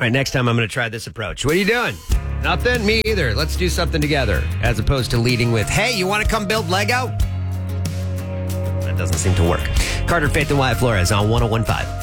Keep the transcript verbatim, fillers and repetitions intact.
right, next time I'm going to try this approach. What are you doing? Nothing? Me either. Let's do something together. As opposed to leading with, hey, you want to come build Lego? That doesn't seem to work. Carter, Faith, and Wyatt Flores on one oh one point five.